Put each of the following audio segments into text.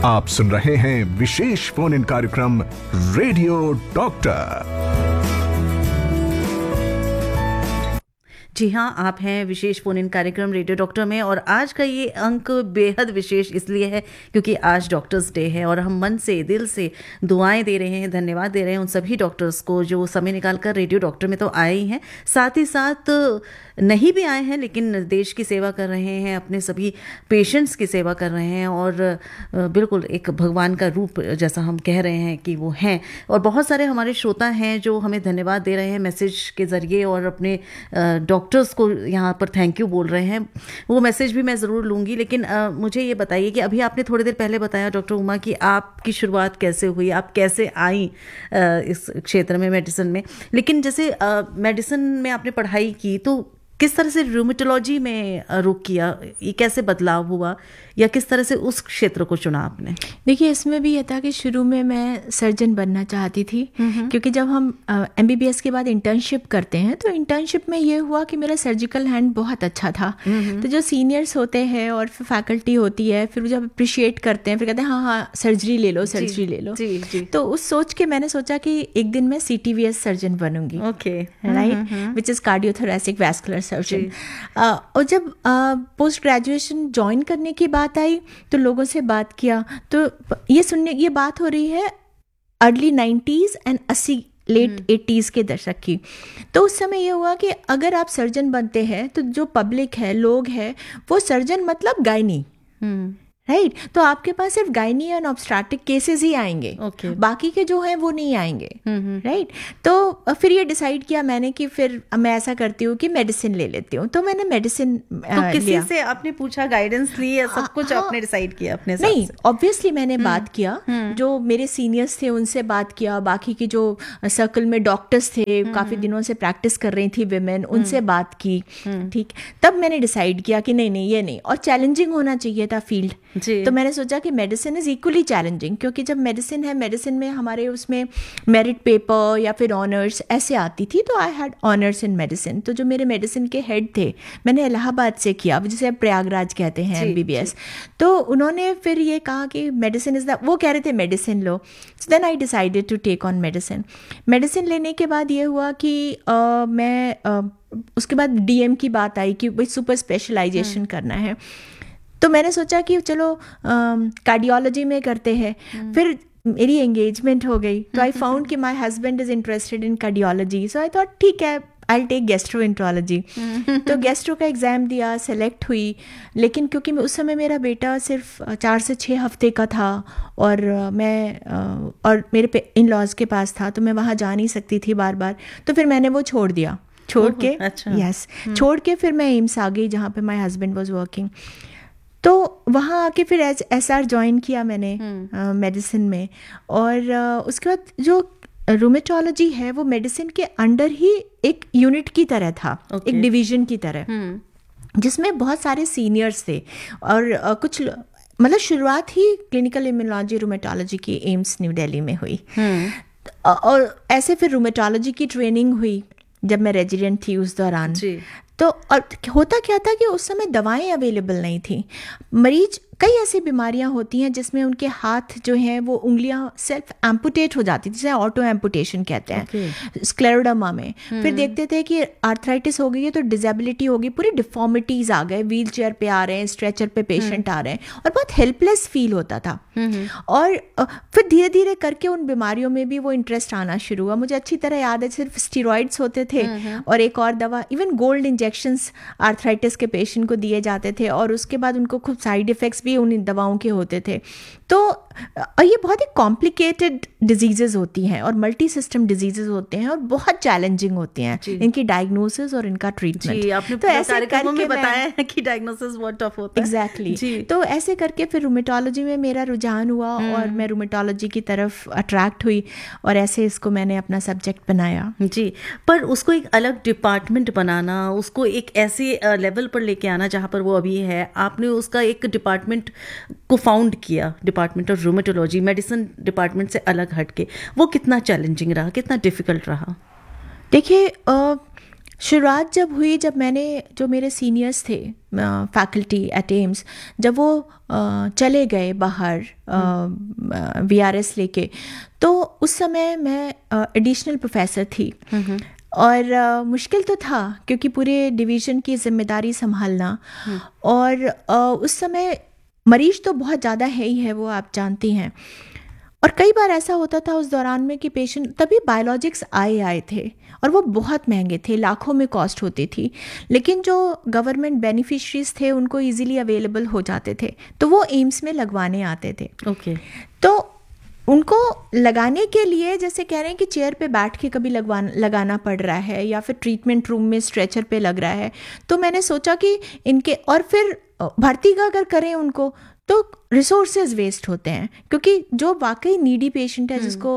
आप सुन रहे हैं विशेष फोन इन कार्यक्रम रेडियो डॉक्टर। जी हाँ, आप हैं विशेष फोन इन कार्यक्रम रेडियो डॉक्टर में, और आज का ये अंक बेहद विशेष इसलिए है क्योंकि आज डॉक्टर्स डे है और हम मन से दिल से दुआएं दे रहे हैं, धन्यवाद दे रहे हैं उन सभी डॉक्टर्स को जो समय निकाल कर रेडियो डॉक्टर में तो आए ही हैं, साथ ही साथ नहीं भी आए हैं लेकिन देश की सेवा कर रहे हैं, अपने सभी पेशेंट्स की सेवा कर रहे हैं और बिल्कुल एक भगवान का रूप जैसा हम कह रहे हैं कि वो हैं। और बहुत सारे हमारे श्रोता हैं जो हमें धन्यवाद दे रहे हैं मैसेज के ज़रिए और अपने डॉक्टर्स को यहाँ पर थैंक यू बोल रहे हैं। वो मैसेज भी मैं ज़रूर लूँगी, लेकिन मुझे ये बताइए कि अभी आपने थोड़ी देर पहले बताया डॉक्टर उमा कि आपकी शुरुआत कैसे हुई, आप कैसे आई इस क्षेत्र में मेडिसिन में, लेकिन जैसे मेडिसिन में आपने पढ़ाई की तो किस तरह से रूमेटोलॉजी में रुख किया, ये कैसे बदलाव हुआ या किस तरह से उस क्षेत्र को चुना आपने? देखिए, इसमें भी ये था कि शुरू में मैं सर्जन बनना चाहती थी, क्योंकि जब हम MBBS के बाद इंटर्नशिप करते हैं तो इंटर्नशिप में ये हुआ कि मेरा सर्जिकल हैंड बहुत अच्छा था। तो जो सीनियर्स होते हैं और फिर फैकल्टी होती है, फिर जब अप्रिशिएट करते हैं फिर कहते हैं हाँ हाँ सर्जरी ले लो, सर्जरी ले लो। जी, जी। तो उस सोच के मैंने सोचा कि एक दिन मैं CTVS surgeon बनूंगी, okay, right, which is cardiothoracic vascular surgeon. और जब पोस्ट ग्रेजुएशन ज्वाइन करने की बात आई तो लोगों से बात किया तो ये बात हो रही है early 90s and 80 late 80s के दशक की। तो उस समय ये हुआ कि अगर आप सर्जन बनते हैं तो जो पब्लिक है, लोग हैं, वो सर्जन मतलब गायनी, राइट, तो आपके पास सिर्फ गायनी एंड ऑब्स्ट्रेटिक केसेस ही आएंगे, बाकी के जो हैं वो नहीं आएंगे, राइट। तो फिर ये डिसाइड किया मैंने कि फिर मैं ऐसा करती हूँ कि मेडिसिन ले लेती हूँ, तो मैंने मेडिसिन तो किसी से आपने पूछा, गाइडेंस ली या सब कुछ आपने डिसाइड किया अपने साथ? नहीं, ऑब्वियसली मैंने बात किया, जो मेरे सीनियर्स थे उनसे बात किया, बाकी के जो सर्कल में डॉक्टर्स थे काफी दिनों से प्रैक्टिस कर रही थी विमेन, उनसे बात की, ठीक, तब मैंने डिसाइड किया कि नहीं ये नहीं, और चैलेंजिंग होना चाहिए था फील्ड। तो मैंने सोचा कि मेडिसिन इज इक्वली चैलेंजिंग, क्योंकि जब मेडिसिन है, मेडिसिन में हमारे उसमें मेरिट पेपर या फिर ऑनर्स ऐसे आती थी, तो I had honours in medicine. तो जो मेरे मेडिसिन के हेड थे, मैंने इलाहाबाद से किया, जिसे प्रयागराज कहते हैं MBBS, तो उन्होंने फिर ये कहा कि मेडिसिन इज द, वो कह रहे थे medicine low. So then I decided to take on medicine. Medicine लेने के बाद ये हुआ कि मैं उसके बाद DM की बात आई कि भाई सुपर स्पेशलाइजेशन करना है, तो मैंने सोचा कि चलो कार्डियोलॉजी में करते हैं। फिर मेरी एंगेजमेंट हो गई, तो आई फाउंड कि my husband is interested in cardiology, so I thought ठीक है, आई विल टेक गैस्ट्रोएंटरोलॉजी। तो गैस्ट्रो का एग्ज़ाम दिया, सेलेक्ट हुई, लेकिन क्योंकि उस समय मेरा बेटा सिर्फ 4 से 6 हफ्ते का था और मैं और मेरे इन लॉज के पास था, तो मैं वहाँ जा नहीं सकती थी बार बार, तो फिर मैंने वो छोड़ दिया, छोड़ के फिर मैं एम्स आ गई जहाँ पे माय हस्बैंड वाज वर्किंग। तो वहाँ आके फिर SR ज्वाइन किया मैंने मेडिसिन में, और उसके बाद जो रूमेटोलॉजी है वो मेडिसिन के अंडर ही एक यूनिट की तरह था, एक डिवीजन की तरह, जिसमें बहुत सारे सीनियर्स थे और कुछ मतलब शुरुआत ही क्लिनिकल इम्यूनोलॉजी रूमेटोलॉजी की एम्स न्यू दिल्ली में हुई। और ऐसे फिर रूमेटोलॉजी की ट्रेनिंग हुई जब मैं रेजिडेंट थी उस दौरान। तो और होता क्या था कि उस समय दवाएं अवेलेबल नहीं थी। मरीज, कई ऐसी बीमारियां होती हैं जिसमें उनके हाथ जो हैं वो उंगलियां सेल्फ एम्पुटेट हो जाती थी, जिसे ऑटो एम्पुटेशन कहते हैं, स्क्लेरोडर्मा में। फिर देखते थे कि आर्थराइटिस हो गई है तो डिसेबिलिटी हो गई, पूरी डिफॉर्मिटीज आ गए, व्हील चेयर पे आ रहे हैं, स्ट्रेचर पे पेशेंट आ रहे हैं, और बहुत हेल्पलेस फील होता था। और फिर धीरे धीरे करके उन बीमारियों में भी वो इंटरेस्ट आना शुरू हुआ। मुझे अच्छी तरह याद है, सिर्फ स्टीरॉइड्स होते थे और एक और दवा, इवन गोल्ड इंजेक्शंस आर्थराइटिस के पेशेंट को दिए जाते थे, और उसके बाद उनको खूब साइड इफेक्ट्स भी उन दवाओं के होते थे। तो ये बहुत ही कॉम्प्लिकेटेड डिजीजेज होती हैं और मल्टी सिस्टम डिजीजेज होते हैं और बहुत चैलेंजिंग होते हैं इनकी डायग्नोसिस और इनका ट्रीटमेंट। आपने तो ऐसे करके बताया है कि डायग्नोसिस बहुत टफ होता है। एग्जैक्टली। तो ऐसे करके फिर रूमेटोलॉजी में मेरा रुझान हुआ और मैं रूमेटोलॉजी की तरफ अट्रैक्ट हुई और ऐसे इसको मैंने अपना सब्जेक्ट बनाया। जी, पर उसको एक अलग डिपार्टमेंट बनाना, उसको एक ऐसे लेवल पर लेके आना जहाँ पर वो अभी है, आपने उसका एक डिपार्टमेंट को फाउंड किया, department of rheumatology, medicine department से अलग हटके, वो कितना चैलेंजिंग रहा, कितना डिफिकल्ट रहा? देखिए, शुरुआत जब हुई, जब मेरे सीनियर्स थे फैकल्टी एट एम्स, जब वो चले गए बाहर VRS लेके, तो उस समय मैं एडिशनल प्रोफेसर थी। और मुश्किल तो था क्योंकि पूरे डिवीज़न की जिम्मेदारी संभालना, और उस समय मरीज तो बहुत ज़्यादा है ही है, वो आप जानती हैं। और कई बार ऐसा होता था उस दौरान में कि पेशेंट, तभी बायोलॉजिक्स आए थे और वो बहुत महंगे थे, लाखों में कॉस्ट होती थी, लेकिन जो गवर्नमेंट बेनिफिशरीज थे उनको इजीली अवेलेबल हो जाते थे, तो वो एम्स में लगवाने आते थे। तो उनको लगाने के लिए, जैसे कह रहे हैं कि चेयर पे बैठ के कभी लगाना पड़ रहा है या फिर ट्रीटमेंट रूम में स्ट्रेचर पे लग रहा है, तो मैंने सोचा कि इनके, और फिर भर्ती का अगर करें उनको तो रिसोर्सेज वेस्ट होते हैं, क्योंकि जो वाकई नीडी पेशेंट है जिसको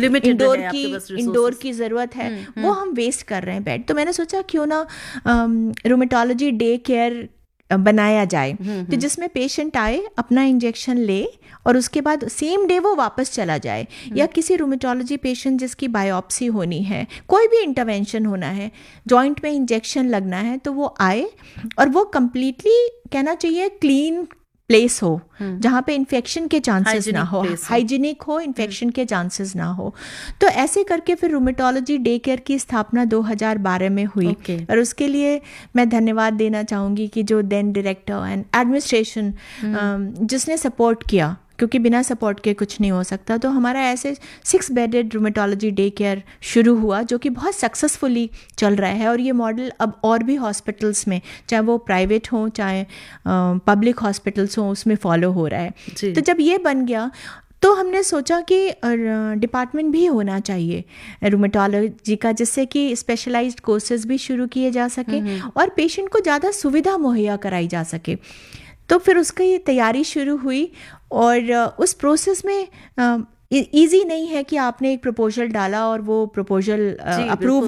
इंडोर की ज़रूरत है, वो हम वेस्ट कर रहे हैं बेड। तो मैंने सोचा क्यों ना रूमेटोलॉजी डे केयर बनाया जाए, तो जिसमें पेशेंट आए, अपना इंजेक्शन ले और उसके बाद सेम डे वो वापस चला जाए। या किसी रूमेटोलॉजी पेशेंट जिसकी बायोप्सी होनी है, कोई भी इंटरवेंशन होना है, जॉइंट में इंजेक्शन लगना है, तो वो आए और वो कंप्लीटली, कहना चाहिए, क्लीन प्लेस हो, जहाँ पे इन्फेक्शन के चांसेस ना हो, हाइजीनिक हो, इन्फेक्शन के चांसेस ना हो। तो ऐसे करके फिर रूमेटोलॉजी डे केयर की स्थापना 2012 में हुई। और उसके लिए मैं धन्यवाद देना चाहूँगी कि जो देन डायरेक्टर एंड एडमिनिस्ट्रेशन जिसने सपोर्ट किया, क्योंकि बिना सपोर्ट के कुछ नहीं हो सकता। तो हमारा ऐसे 6 बेडेड रूमेटोलॉजी डे केयर शुरू हुआ, जो कि बहुत सक्सेसफुली चल रहा है। और ये मॉडल अब और भी हॉस्पिटल्स में, चाहे वो प्राइवेट हो चाहे पब्लिक हॉस्पिटल्स हों, उसमें फॉलो हो रहा है। तो जब ये बन गया तो हमने सोचा कि डिपार्टमेंट भी होना चाहिए रूमेटोलॉजी का, जिससे कि स्पेशलाइज्ड कोर्सेज भी शुरू किए जा सके और पेशेंट को ज़्यादा सुविधा मुहैया कराई जा सके। तो फिर उसकी ये तैयारी शुरू हुई, और उस प्रोसेस में इजी नहीं है कि आपने एक प्रपोजल डाला और वो प्रपोजल अप्रूव